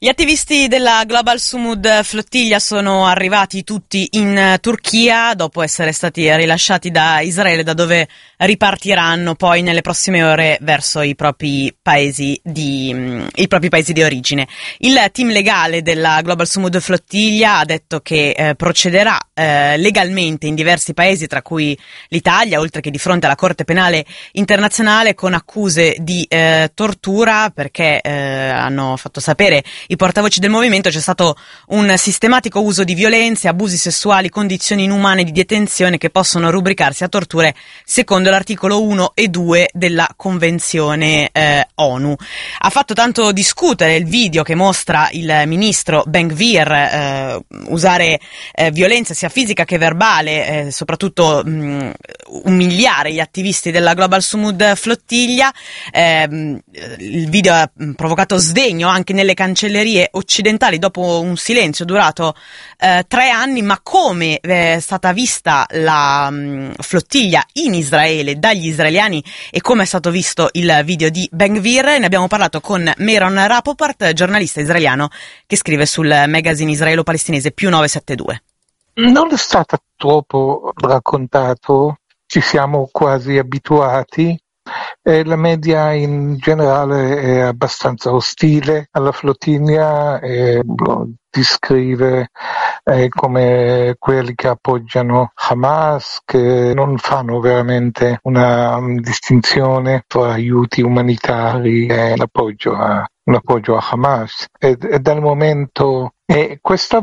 Gli attivisti della Global Sumud Flottiglia sono arrivati tutti in Turchia dopo essere stati rilasciati da Israele, da dove ripartiranno poi nelle prossime ore verso i propri paesi di origine. Il team legale della Global Sumud Flottiglia ha detto che procederà legalmente in diversi paesi, tra cui l'Italia, oltre che di fronte alla Corte Penale Internazionale, con accuse di tortura, perché hanno fatto sapere i portavoci del movimento c'è stato un sistematico uso di violenze, abusi sessuali, condizioni inumane di detenzione che possono rubricarsi a torture secondo l'articolo 1 e 2 della Convenzione ONU. Ha fatto tanto discutere il video che mostra il ministro Ben-Gvir usare violenza sia fisica che verbale, soprattutto umiliare gli attivisti della Global Sumud Flottiglia. Il video ha provocato sdegno anche nelle cancellerie occidentali dopo un silenzio durato 3 anni. Ma come è stata vista la flottiglia in Israele dagli israeliani e come è stato visto il video di Ben-Gvir? Ne abbiamo parlato con Meron Rapoport, giornalista israeliano che scrive sul magazine israelo-palestinese Più 972. Non è stato troppo raccontato, ci siamo quasi abituati. La media in generale è abbastanza ostile alla flottiglia e lo descrive come quelli che appoggiano Hamas, che non fanno veramente una distinzione tra aiuti umanitari e l'appoggio a Hamas. E dal momento questa